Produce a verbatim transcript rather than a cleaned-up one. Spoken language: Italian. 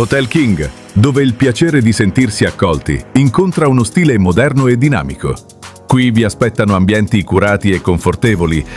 Hotel King, dove il piacere di sentirsi accolti incontra uno stile moderno e dinamico. Qui vi aspettano ambienti curati e confortevoli